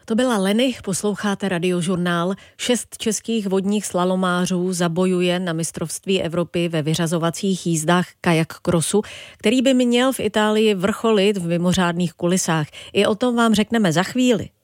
To byla Leny, posloucháte Radiožurnál. 6 českých vodních slalomářů zabojuje na mistrovství Evropy ve vyřazovacích jízdách kajak crossu, který by měl v Itálii vrcholit v mimořádných kulisách. I o tom vám řekneme za chvíli.